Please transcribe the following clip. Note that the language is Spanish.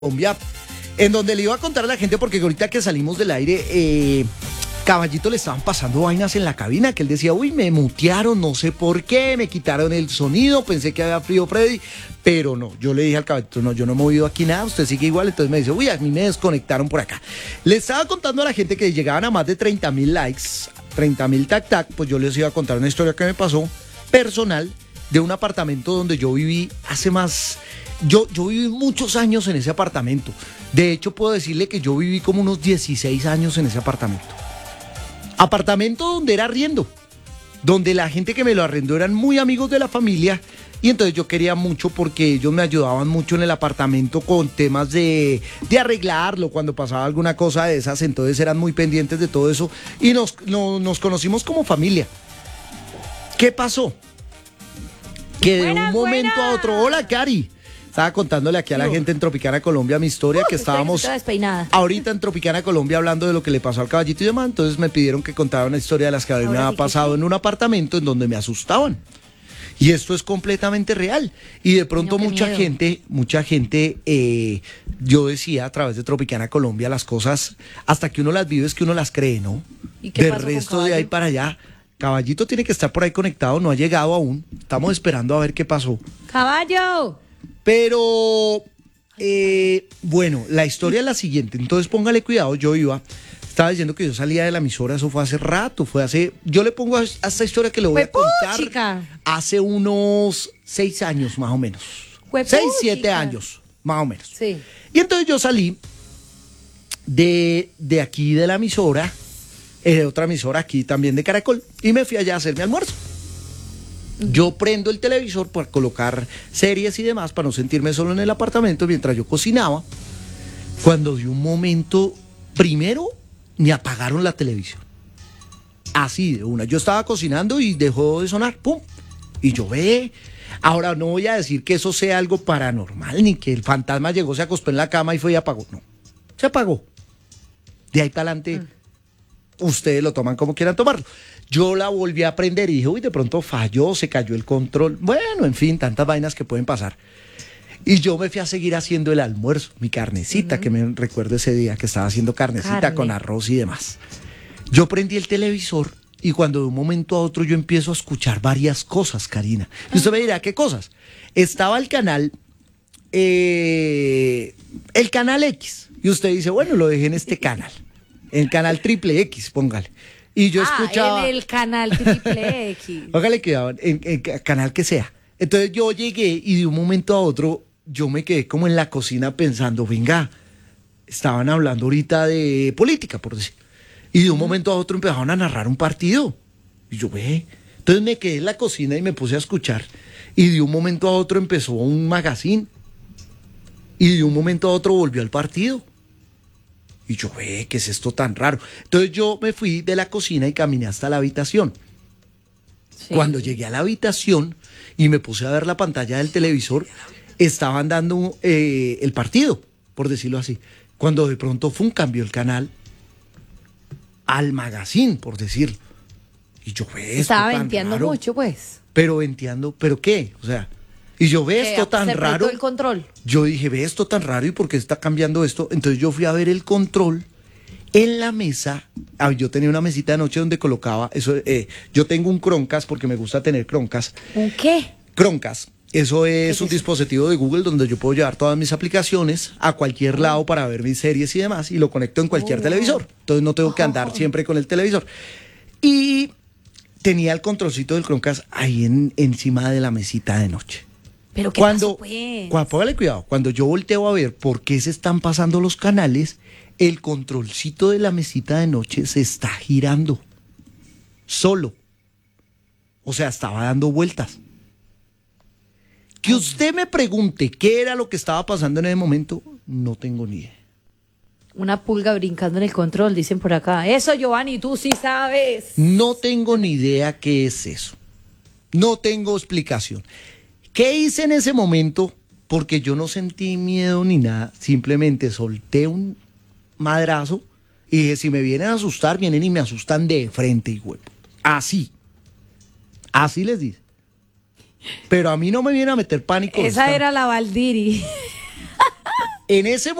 Colombia, en donde le iba a contar a la gente, porque ahorita que salimos del aire, Caballito le estaban pasando vainas en la cabina, que él decía, uy, me mutearon, no sé por qué, me quitaron el sonido, pensé que había frío Freddy, pero no, yo le dije al Caballito, no, yo no he movido aquí nada, usted sigue igual, entonces me dice, uy, a mí me desconectaron por acá. Le estaba contando a la gente que llegaban a más de 30,000 likes, 30,000 tac, pues yo les iba a contar una historia que me pasó, personal, de un apartamento donde yo viví hace más... Yo viví muchos años en ese apartamento. De hecho, puedo decirle que yo viví como unos 16 años en ese apartamento. Apartamento donde era arriendo, donde la gente que me lo arrendó eran muy amigos de la familia, y entonces yo quería mucho porque ellos me ayudaban mucho en el apartamento con temas de arreglarlo cuando pasaba alguna cosa de esas, entonces eran muy pendientes de todo eso y nos conocimos como familia. ¿Qué pasó? Que de un momento a otro, hola Cari, estaba contándole aquí a la gente en Tropicana Colombia mi historia, que estábamos ahorita en Tropicana Colombia hablando de lo que le pasó al Caballito y demás, entonces me pidieron que contara una historia de las que a mí me había pasado en un apartamento en donde me asustaban. Y esto es completamente real. Y de pronto mucha gente, yo decía a través de Tropicana Colombia las cosas, hasta que uno las vive es que uno las cree, ¿no? ¿Y qué de pasó resto de ahí para allá, Caballito tiene que estar por ahí conectado, no ha llegado aún, estamos esperando a ver qué pasó. ¡Caballo! Pero, bueno, la historia es la siguiente. Entonces póngale cuidado, estaba diciendo que yo salía de la emisora, eso fue hace rato, yo le pongo a esta historia que le voy a contar chica. Hace unos 6 años más o menos. 6, 7 años más o menos. Sí. Y entonces yo salí de aquí de la emisora, de otra emisora aquí también de Caracol, y me fui allá a hacer mi almuerzo. Yo prendo el televisor para colocar series y demás, para no sentirme solo en el apartamento mientras yo cocinaba, cuando de un momento, primero, me apagaron la televisión. Así de una. Yo estaba cocinando y dejó de sonar, ¡pum! Y yo ahora no voy a decir que eso sea algo paranormal, ni que el fantasma llegó, se acostó en la cama y fue y apagó. No, se apagó. De ahí para adelante, ustedes lo toman como quieran tomarlo. Yo la volví a prender y dije, uy, de pronto falló, se cayó el control. Bueno, en fin, tantas vainas que pueden pasar. Y yo me fui a seguir haciendo el almuerzo, mi carnecita, que me recuerdo ese día que estaba haciendo carnecita con arroz y demás. Yo prendí el televisor y cuando de un momento a otro yo empiezo a escuchar varias cosas, Karina. Y usted me dirá, ¿qué cosas? Estaba el canal X. Y usted dice, bueno, lo dejé en este canal. El canal Triple X, póngale. Y yo escuchaba... en el canal Triple X. Póngale cuidado, en canal que sea. Entonces yo llegué y de un momento a otro yo me quedé como en la cocina pensando, venga, estaban hablando ahorita de política, por decir. Y de un momento a otro empezaron a narrar un partido. Y yo, Entonces me quedé en la cocina y me puse a escuchar. Y de un momento a otro empezó un magazine. Y de un momento a otro volvió al partido. Y yo, ¿qué es esto tan raro? Entonces yo me fui de la cocina y caminé hasta la habitación. Sí. Cuando llegué a la habitación y me puse a ver la pantalla del televisor, estaban dando el partido, por decirlo así. Cuando de pronto cambió el canal al magazine, por decirlo. Y yo, estaba venteando mucho, pues. Pero venteando, ¿pero qué? O sea... Y yo esto tan raro. El control. Yo dije, esto tan raro y por qué está cambiando esto. Entonces yo fui a ver el control en la mesa. Yo tenía una mesita de noche donde colocaba eso. Yo tengo un Chromecast porque me gusta tener Chromecast. ¿Un qué? Chromecast. Eso es un dispositivo de Google donde yo puedo llevar todas mis aplicaciones a cualquier lado para ver mis series y demás y lo conecto en cualquier televisor. Entonces no tengo que andar siempre con el televisor. Y tenía el controlcito del Chromecast ahí encima de la mesita de noche. Pero ¿qué pasó, pues? Póngale cuidado, cuando yo volteo a ver por qué se están pasando los canales, el controlcito de la mesita de noche se está girando. Solo. O sea, estaba dando vueltas. Que usted me pregunte qué era lo que estaba pasando en ese momento, no tengo ni idea. Una pulga brincando en el control, dicen por acá. Eso, Giovanni, tú sí sabes. No tengo ni idea qué es eso. No tengo explicación. ¿Qué hice en ese momento? Porque yo no sentí miedo ni nada, simplemente solté un madrazo y dije, si me vienen a asustar, vienen y me asustan de frente, hijo. Así les dice. Pero a mí no me viene a meter pánico. Esa era la Valdiri. En ese